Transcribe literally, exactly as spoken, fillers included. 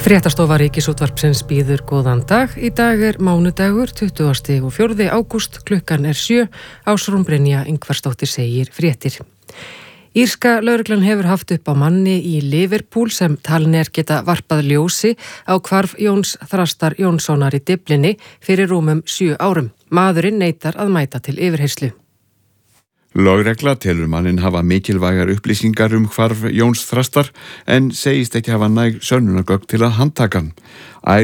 Fréttastofa Ríkisútvarpsins býður góðan dag. Í dag er mánudagur, tuttugasti og fjórði ágúst, klukkan er sjö. Ásrún Brynja Ingvarsdóttir segir fréttir. Írska lögreglan hefur haft upp á manni í Liverpool sem talin er geta varpað ljósi á hvarf Jóns Þrastar Jónssonar í Dyflinni fyrir rúmum sjö árum. Maðurinn neitar að mæta til yfirheyrslu. Lögregla telur manninn hafa mikilvægar upplýsingar um hvarf Jóns Þrastar en segist ekki hafa næg sönnunargögn til að handtaka hann.